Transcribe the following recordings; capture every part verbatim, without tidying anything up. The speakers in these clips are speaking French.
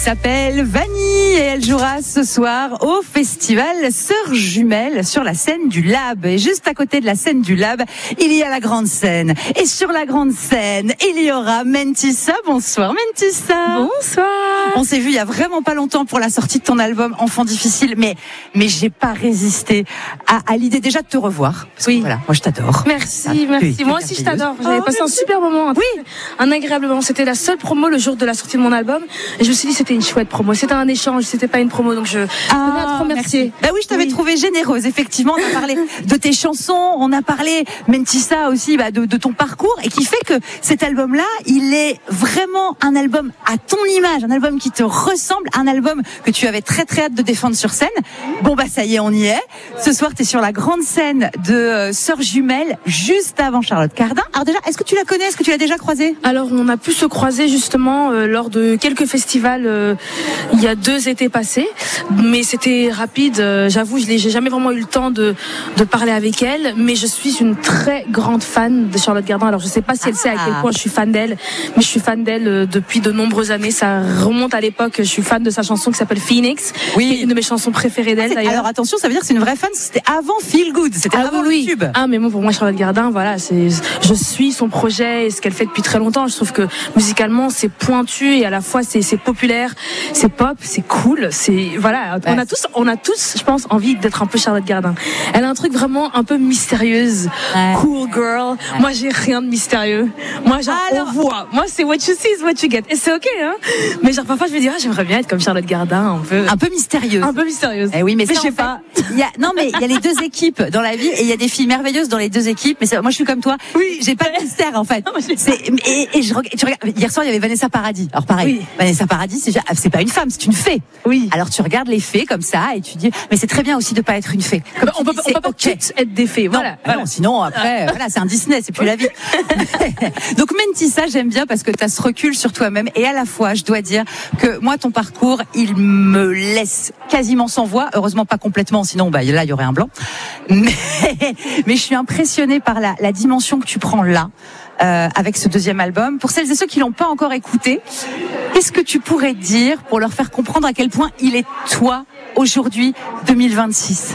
s'appelle Vanille et elle jouera ce soir au festival Sœurs Jumelles sur la scène du Lab. Et juste à côté de la scène du Lab, il y a la grande scène. Et sur la grande scène, il y aura Mentissa. Bonsoir Mentissa. Bonsoir. On s'est vu il y a vraiment pas longtemps pour la sortie de ton album Enfant difficile, mais mais j'ai pas résisté à, à l'idée déjà de te revoir. Parce oui. Que, voilà, moi je t'adore. Merci, ah, merci. Oui, moi aussi je t'adore. J'avais oh, passé merci. un super moment. Un, oui. un agréable moment. C'était la seule promo le jour de la sortie de mon album. Et je me suis dit c'était une chouette promo. C'était un échange, c'était pas une promo. Donc je ah, tenais à te remercier. Bah oui, je t'avais oui. trouvé généreuse. Effectivement, on a parlé de tes chansons, on a parlé Mentissa aussi bah, de, de ton parcours et qui fait que cet album-là, il est vraiment un album à ton image, un album qui te ressemble, un album que tu avais très très hâte de défendre sur scène. Bon bah ça y est, on y est. Ce soir, t'es sur la grande scène de euh, Sœurs Jumelles, juste avant Charlotte Cardin. Alors déjà, est-ce que tu la connais? Est-ce que tu l'as déjà croisée? Alors on a pu se croiser justement euh, lors de quelques festivals euh, il y a deux étés passés, mais c'était rapide. Euh, j'avoue, je l'ai, j'ai jamais vraiment eu le temps de de parler avec elle, mais je suis une très grande fan de Charlotte Cardin. Alors je sais pas si elle sait à quel point je suis fan d'elle, mais je suis fan d'elle euh, depuis de nombreuses années. Ça remonte à l'époque. Je suis fan de sa chanson qui s'appelle Phoenix. Oui, une de mes chansons préférées d'elle. D'ailleurs. Alors attention, ça veut dire que c'est une vraie fan. C'était avant Feel Good. C'était ah, avant oui. YouTube. Ah mais moi pour moi Charlotte Cardin, voilà, c'est je suis son projet et ce qu'elle fait depuis très longtemps. Je trouve que musicalement c'est pointu et à la fois c'est c'est populaire, c'est pop, c'est cool, c'est voilà. Ouais. On a tous on a tous, je pense, envie d'être un peu Charlotte Cardin. Elle a un truc vraiment un peu mystérieuse, ouais. cool girl. Ouais. Moi j'ai rien de mystérieux. Moi genre alors, on voit. Moi c'est what you see is what you get. Et c'est ok hein. Mais genre parfois je me dis ah j'aimerais bien être comme Charlotte Cardin, un peu un peu mystérieuse. Un peu mystérieuse. Eh oui mais, mais ça, je sais pas. Il y a non mais il y a les deux équipes dans la vie et il y a des filles merveilleuses dans les deux équipes. Mais moi je suis comme toi. Oui. J'ai pas de mystère en fait. C'est et, et je tu regardes hier soir il y avait Vanessa Paradis. Alors pareil. Oui. Vanessa Paradis c'est c'est pas une femme, c'est une fée. Oui. Alors tu regardes les fées comme ça et tu dis mais c'est très bien aussi de pas être une fée. Comme on peut, dis, on peut pas okay. toutes être des fées. Voilà. Non, voilà. non sinon après voilà c'est un Disney, c'est plus la vie. Donc Mentissa j'aime bien parce que tu as ce recul sur toi-même et à la fois je dois dire que moi ton parcours il me laisse quasiment sans voix. Heureusement pas complètement sinon bah là il y aurait un blanc. Mais mais je suis impressionnée par la, la dimension que tu prends là. Euh, avec ce deuxième album. Pour celles et ceux qui l'ont pas encore écouté, qu'est-ce que tu pourrais dire pour leur faire comprendre à quel point il est toi aujourd'hui, deux mille vingt-six?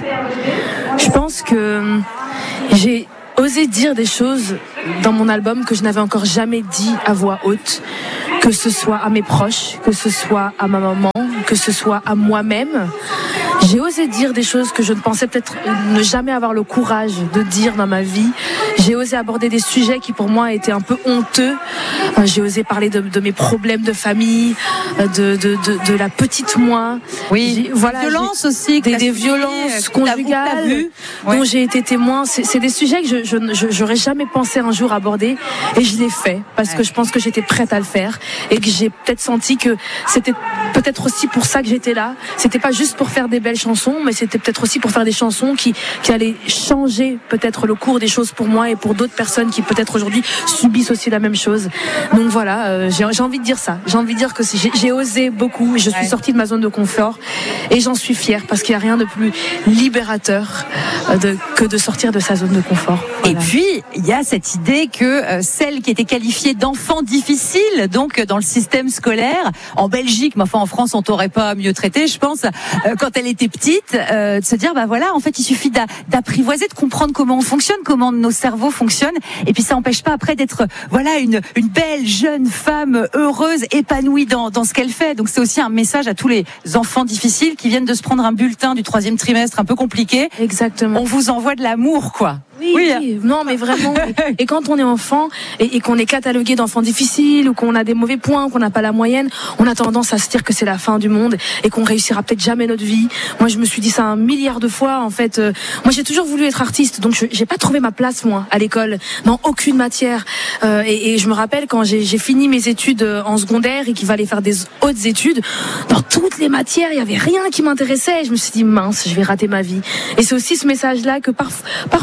Je pense que j'ai osé dire des choses dans mon album que je n'avais encore jamais dit à voix haute, que ce soit à mes proches, que ce soit à ma maman, que ce soit à moi-même. J'ai osé dire des choses que je ne pensais peut-être ne jamais avoir le courage de dire dans ma vie. J'ai osé aborder des sujets qui pour moi étaient un peu honteux. J'ai osé parler de, de mes problèmes de famille, de, de, de, de la petite moi. Oui, j'ai, voilà, des violences aussi. Des, des violences conjugales vu, ouais. dont ouais. j'ai été témoin. C'est, c'est des sujets que je, je, je, j'aurais jamais pensé un jour aborder et je l'ai fait parce ouais. que je pense que j'étais prête à le faire et que j'ai peut-être senti que c'était peut-être aussi pour ça que j'étais là. C'était pas juste pour faire des belles chansons, mais c'était peut-être aussi pour faire des chansons qui, qui allaient changer peut-être le cours des choses pour moi et pour d'autres personnes qui peut-être aujourd'hui subissent aussi la même chose. Donc voilà, euh, j'ai, j'ai envie de dire ça. J'ai envie de dire que c'est, j'ai, j'ai osé beaucoup et je suis ouais. sortie de ma zone de confort et j'en suis fière parce qu'il n'y a rien de plus libérateur de, que de sortir de sa zone de confort. Voilà. Et puis, il y a cette idée que euh, celle qui était qualifiée d'enfant difficile, donc dans le système scolaire, en Belgique, mais enfin en France, on t'aurait pas mieux traité, je pense, euh, quand elle était petite, euh, de se dire, bah voilà, en fait, il suffit d'a, d'apprivoiser, de comprendre comment on fonctionne, comment nos cerveaux fonctionnent, et puis ça n'empêche pas après d'être, voilà, une, une belle jeune femme heureuse, épanouie dans, dans ce qu'elle fait. Donc c'est aussi un message à tous les enfants difficiles qui viennent de se prendre un bulletin du troisième trimestre un peu compliqué. Exactement. On vous envoie de l'amour, quoi. Oui, oui, oui, non, mais vraiment. Et quand on est enfant et, et qu'on est catalogué d'enfants difficiles ou qu'on a des mauvais points, qu'on n'a pas la moyenne, on a tendance à se dire que c'est la fin du monde et qu'on réussira peut-être jamais notre vie. Moi, je me suis dit ça un milliard de fois. En fait, euh, moi, j'ai toujours voulu être artiste, donc je, j'ai pas trouvé ma place moi à l'école dans aucune matière. Euh, et, et je me rappelle quand j'ai, j'ai fini mes études en secondaire et qu'il fallait faire des hautes études, dans toutes les matières, il y avait rien qui m'intéressait. Et je me suis dit mince, je vais rater ma vie. Et c'est aussi ce message-là que parf- parfois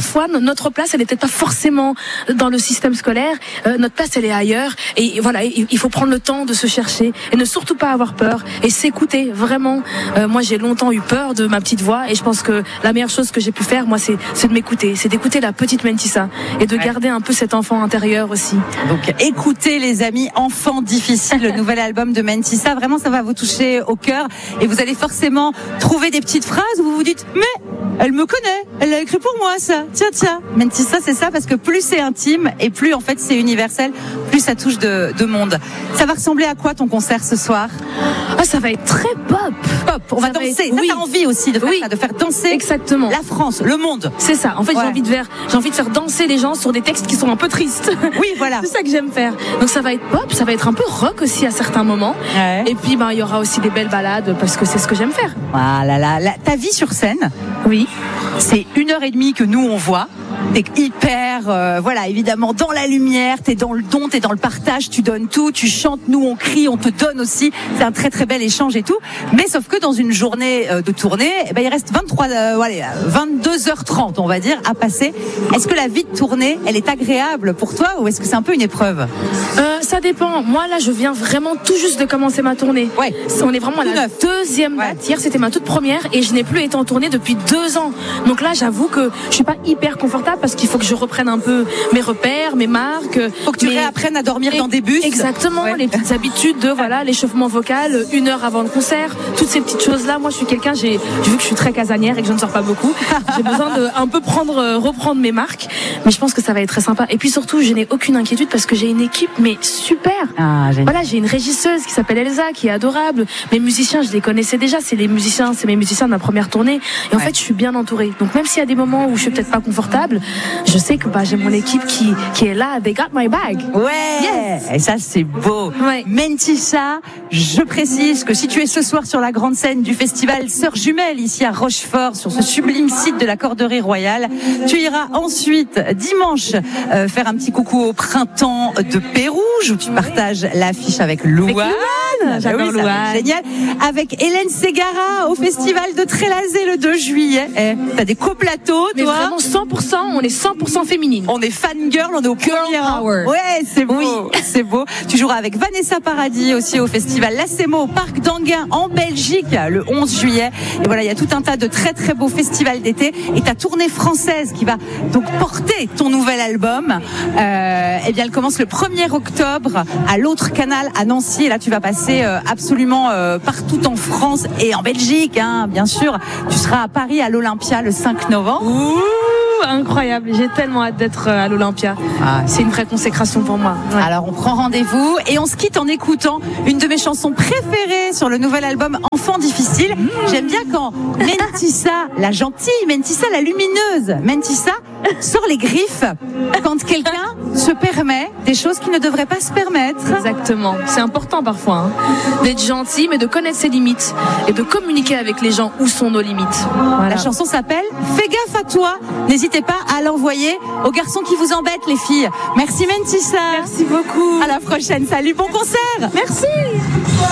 notre place, elle n'est peut-être pas forcément dans le système scolaire. Euh, notre place, elle est ailleurs. Et voilà, il, il faut prendre le temps de se chercher et ne surtout pas avoir peur et s'écouter vraiment. Euh, moi, j'ai longtemps eu peur de ma petite voix et je pense que la meilleure chose que j'ai pu faire, moi, c'est, c'est de m'écouter, c'est d'écouter la petite Mentissa et de ouais. garder un peu cet enfant intérieur aussi. Donc, écoutez les amis, Enfant difficile, le nouvel album de Mentissa. Vraiment, ça va vous toucher au cœur et vous allez forcément trouver des petites phrases où vous vous dites, mais elle me connaît, elle l'a écrit pour moi ça. Tiens, tiens. Mentissa, c'est ça parce que plus c'est intime et plus en fait c'est universel, plus ça touche de, de monde. Ça va ressembler à quoi ton concert ce soir? Ah, ça va être très pop. Pop. On ça va danser. Être... Ça, oui. T'as envie aussi de faire oui. ça, de faire danser. Exactement. La France, le monde. C'est ça. En fait, ouais. j'ai envie de faire, j'ai envie de faire danser les gens sur des textes qui sont un peu tristes. Oui, voilà. C'est ça que j'aime faire. Donc ça va être pop, ça va être un peu rock aussi à certains moments. Ouais. Et puis ben il y aura aussi des belles balades parce que c'est ce que j'aime faire. Ah là là, là. Ta vie sur scène. Oui. C'est une heure et demie que nous on voit. T'es hyper, euh, voilà, évidemment dans la lumière, t'es dans le don, t'es dans le partage, tu donnes tout, tu chantes, nous on crie, on te donne aussi. C'est un très très bel échange et tout. Mais sauf que dans une journée euh, de tournée, eh ben il reste vingt-trois, euh, voilà, vingt-deux heures trente, on va dire, à passer. Est-ce que la vie de tournée, elle est agréable pour toi ou est-ce que c'est un peu une épreuve? euh, Ça dépend. Moi là, je viens vraiment tout juste de commencer ma tournée. Ouais. On est vraiment à la neuf. deuxième date. Ouais. Hier, c'était ma toute première et je n'ai plus été en tournée depuis deux ans. Donc là, j'avoue que je suis pas hyper confortable parce qu'il faut que je reprenne un peu mes repères, mes marques. Faut que tu mes... réapprennes à dormir et... dans des bus. Exactement, ouais. Les petites habitudes de voilà l'échauffement vocal, une heure avant le concert, toutes ces petites choses-là. Moi, je suis quelqu'un, j'ai vu que je suis très casanière et que je ne sors pas beaucoup. J'ai besoin de un peu prendre, reprendre mes marques. Mais je pense que ça va être très sympa. Et puis surtout, je n'ai aucune inquiétude parce que j'ai une équipe, mais super. Ah, voilà, j'ai une régisseuse qui s'appelle Elsa, qui est adorable. Mes musiciens, je les connaissais déjà. C'est les musiciens, c'est mes musiciens de ma première tournée. Et en ouais. fait, je suis bien entourée. Donc même s'il y a des moments où je suis peut-être pas confortable, je sais que bah, j'ai mon équipe qui, qui est là. They got my bag. Ouais. Yes. Et ça, c'est beau. Ouais. Mentissa, je précise que si tu es ce soir sur la grande scène du festival Sœurs Jumelles, ici à Rochefort, sur ce sublime site de la Corderie Royale, tu iras ensuite, dimanche, euh, faire un petit coucou au printemps de Pérouge, où tu partages l'affiche avec Louane. J'adore oui, Louane. Génial. Avec Hélène Ségara au festival de Trélazé le deux juillet. Eh, t'as des coplateaux, toi. Mais vraiment cent pour cent, on est cent pour cent féminine. On est fangirl, on est au Girl power. Ouais, c'est beau. Oui. C'est beau. Tu joueras avec Vanessa Paradis aussi au festival Lacemo au Parc d'Anguin en Belgique le onze juillet. Et voilà, il y a tout un tas de très très beaux festivals d'été. Et ta tournée française qui va donc porter ton nouvel album, euh, eh bien elle commence le premier octobre à l'autre canal à Nancy. Et là tu vas passer euh, absolument euh, partout en France et en Belgique, hein, bien sûr. Tu seras à Paris à l'Olympia le cinq novembre. Ouh, incroyable. J'ai tellement hâte d'être à l'Olympia. Ah, c'est une vraie consécration pour moi. Ouais. Alors on prend rendez-vous et on se quitte en écoutant une de mes chansons préférées sur le nouvel album Enfant difficile. Mmh. J'aime bien quand Mentissa, la gentille, Mentissa, la lumineuse, Mentissa sort les griffes quand quelqu'un se permet des choses qu'il ne devrait pas se permettre. Exactement. C'est important parfois hein, d'être gentil, mais de connaître ses limites et de communiquer avec les gens où sont nos limites. Voilà. La chanson s'appelle Fais gaffe à toi. N'hésitez pas à l'envoyer aux garçons qui vous embêtent, les filles. Merci Mentissa. Merci beaucoup. À la prochaine. Salut, bon concert. Merci.